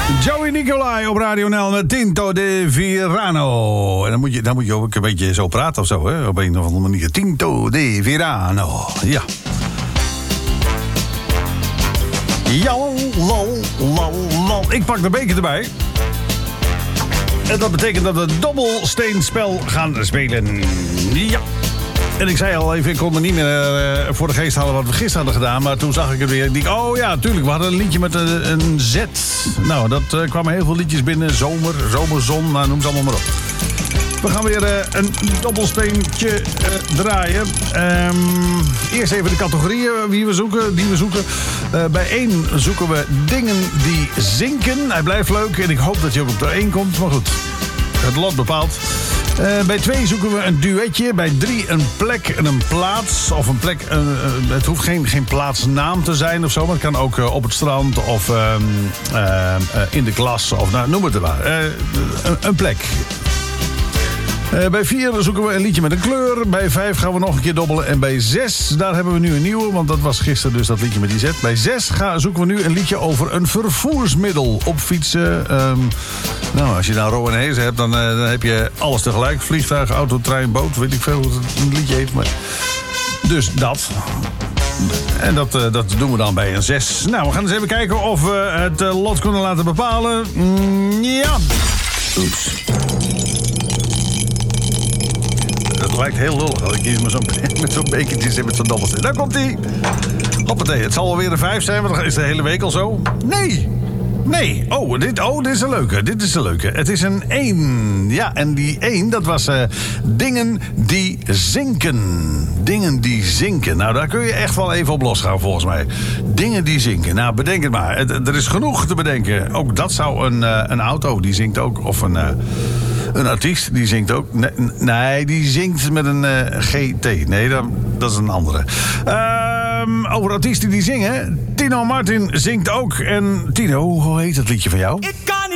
Joey Nicolai op Radio NL met Tinto de Verano. En dan moet je ook een beetje zo praten of zo, hè? Op een of andere manier. Tinto de Verano. Ja. Jal, lal, lal, lal. Ik pak de beker erbij. En dat betekent dat we dobbelsteenspel gaan spelen. Ja. En ik zei al even, ik kon me niet meer voor de geest halen wat we gisteren hadden gedaan. Maar toen zag ik het weer. Ik dacht, oh ja, tuurlijk, we hadden een liedje met een Z. Nou, dat kwamen heel veel liedjes binnen. Zomerzon, nou, noem ze allemaal maar op. We gaan weer een dobbelsteentje draaien. Eerst even de categorieën die we zoeken. Bij 1 zoeken we dingen die zinken. Hij blijft leuk en ik hoop dat hij ook op de 1 komt. Maar goed, het lot bepaalt. Bij 2 zoeken we een duetje. Bij 3 een plek en een plaats. Of een plek, het hoeft geen plaatsnaam te zijn of zo. Maar het kan ook op het strand of in de klas. Of nou, noem het er maar. Een plek. Bij 4 zoeken we een liedje met een kleur. Bij 5 gaan we nog een keer dobbelen. En bij 6, daar hebben we nu een nieuwe. Want dat was gisteren dus dat liedje met die Z. Bij 6 zoeken we nu een liedje over een vervoersmiddel. Op fietsen. Nou, als je nou Ro en Hees hebt, dan heb je alles tegelijk. Vliegtuig, auto, trein, boot. Weet ik veel hoe het liedje heet. Maar... Dus dat. En dat doen we dan bij een 6. Nou, we gaan eens even kijken of we het lot kunnen laten bepalen. Ja. Oeps. Het lijkt heel lullig als ik hier met zo'n bekertje zit met zo'n dobbelsteen. Daar komt hij. Hoppatee, het zal wel weer een 5 zijn, want is de hele week al zo. Nee. Oh, dit is een leuke. Het is een 1. Ja, en die 1, dat was dingen die zinken. Dingen die zinken. Nou, daar kun je echt wel even op losgaan, volgens mij. Dingen die zinken. Nou, bedenk het maar. Er is genoeg te bedenken. Ook dat zou een auto, die zinkt ook. Of een artiest, die zingt ook. Nee, die zingt met een GT. Nee, dat is een andere. Over artiesten die zingen. Tino Martin zingt ook. En Tino, hoe heet het liedje van jou?